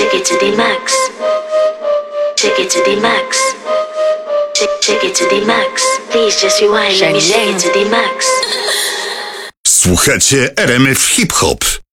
Take it to the max. Take it to the max. Take it to the max. Please just rewind. Let me shake it to the max. Słuchacie RMF Hip Hop.